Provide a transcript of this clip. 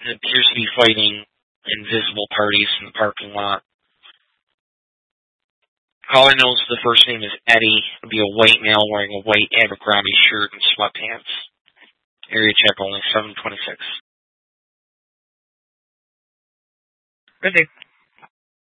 and appears to be fighting invisible parties in the parking lot. Caller knows the first name is Eddie. It'll be a white male wearing a white Abercrombie shirt and sweatpants. Area check only 726. Good day.